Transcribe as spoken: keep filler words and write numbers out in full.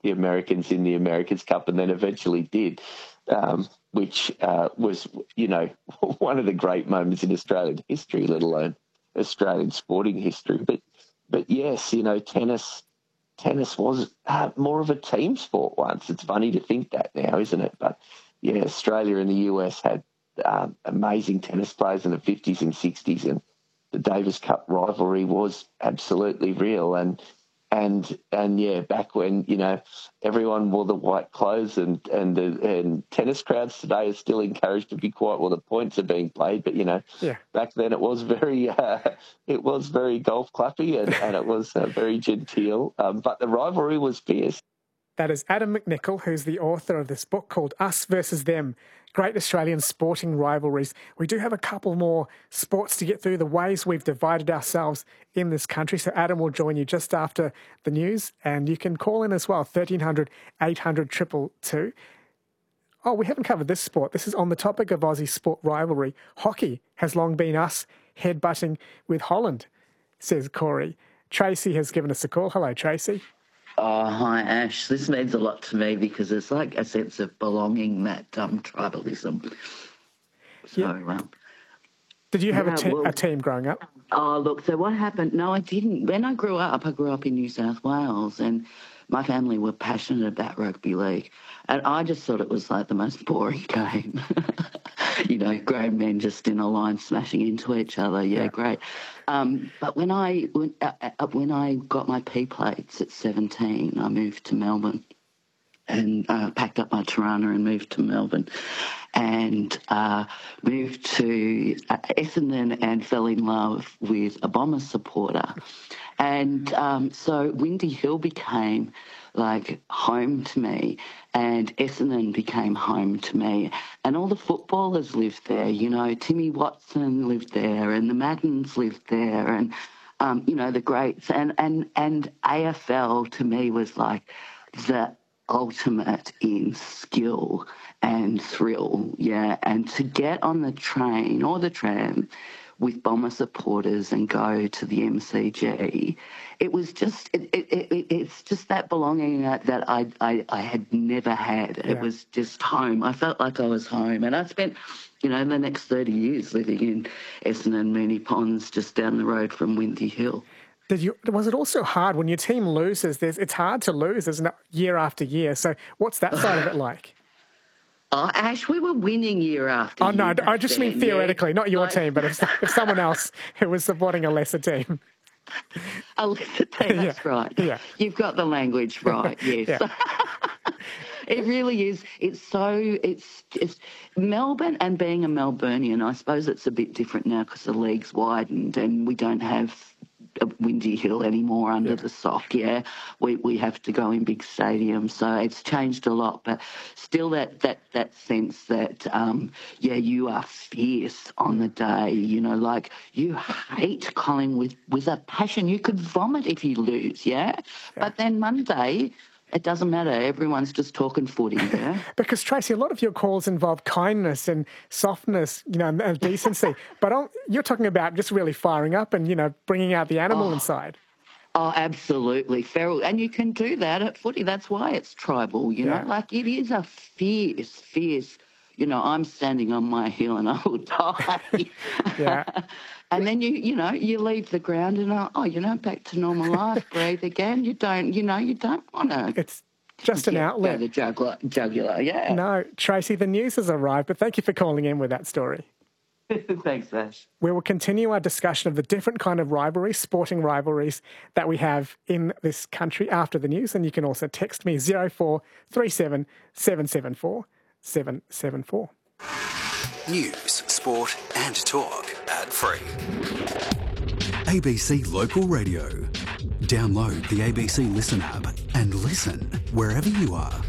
the Americans in the America's Cup, and then eventually did, um, which uh, was, you know, one of the great moments in Australian history, let alone Australian sporting history. But, but yes, you know, tennis tennis was uh, more of a team sport once. It's funny to think that now, isn't it? But, yeah, Australia and the U S had um, amazing tennis players in the fifties and sixties, and the Davis Cup rivalry was absolutely real. And, and, and yeah, back when, you know, everyone wore the white clothes, and, and, the, and tennis crowds today are still encouraged to be quiet while the points are being played. But, you know, yeah. back then it was very, uh, it was very golf clappy, and, and it was uh, very genteel. Um, but the rivalry was fierce. That is Adam McNichol, who's the author of this book called Us versus Them, Great Australian Sporting Rivalries. We do have a couple more sports to get through, the ways we've divided ourselves in this country. So Adam will join you just after the news, and you can call in as well, thirteen hundred, eight hundred, two two two. Oh, we haven't covered this sport. This is on the topic of Aussie sport rivalry. Hockey has long been us headbutting with Holland, says Corey. Tracy has given us a call. Hello, Tracy. Oh, hi, Ash. This means a lot to me because it's like a sense of belonging, that um, tribalism. So, yeah. um, Did you have yeah, a, te- well, a team growing up? Oh, look, so what happened? No, I didn't. When I grew up, I grew up in New South Wales, and my family were passionate about rugby league. And I just thought it was like the most boring game. You know, grown men just in a line smashing into each other. Yeah, yeah. Great. Um, but when I when, uh, uh, when I got my P plates at seventeen, I moved to Melbourne and uh, packed up my Tirana and moved to Melbourne, and uh, moved to uh, Essendon and fell in love with a Bombers supporter. And um, so Windy Hill became like home to me, and Essendon became home to me, and all the footballers lived there. You know, Timmy Watson lived there, and the Maddens lived there, and um, you know, the greats, and and and A F L to me was like the ultimate in skill and thrill. Yeah, and to get on the train or the tram with Bomber supporters and go to the M C G, it was just, it, it, it, it's just that belonging that, that I, I, I had never had. It yeah. was just home. I felt like I was home. And I spent, you know, the next thirty years living in Essendon, Moonee Ponds, just down the road from Windy Hill. Did you, was it also hard when your team loses? There's, it's hard to lose, isn't it, year after year? So what's that side of it like? Oh, Ash, we were winning year after oh, year. Oh, no, I just then, mean theoretically, yeah. not your like... team, but if, if someone else who was supporting a lesser team. A lesser team, that's yeah. right. Yeah. You've got the language right, yes. It really is. It's so, it's just, Melbourne, and being a Melburnian, I suppose it's a bit different now because the league's widened and we don't have Windy Hill anymore under yeah. the sock, yeah. We we have to go in big stadiums, so it's changed a lot, but still that that, that sense that, um, yeah, you are fierce on the day, you know, like you hate Collingwood with a passion. You could vomit if you lose, yeah? yeah. But then Monday, it doesn't matter. Everyone's just talking footy, yeah? Because, Tracy, a lot of your calls involve kindness and softness, you know, and decency. But I'll, you're talking about just really firing up and, you know, bringing out the animal oh, inside. Oh, absolutely. Feral. And you can do that at footy. That's why it's tribal, you yeah. know? Like, it is a fierce, fierce, you know, I'm standing on my hill and I will die. yeah. And then, you you know, you leave the ground and, uh, oh, you know, back to normal life, breathe again. You don't, you know, you don't want to. It's just an outlet. Go the jugular, jugular, yeah. No, Tracy, the news has arrived, but thank you for calling in with that story. Thanks, Ash. We will continue our discussion of the different kind of rivalries, sporting rivalries, that we have in this country after the news. And you can also text me zero four three seven, seven seven four, seven seven four. News, sport and talk ad-free. A B C Local Radio. Download the A B C Listen app and listen wherever you are.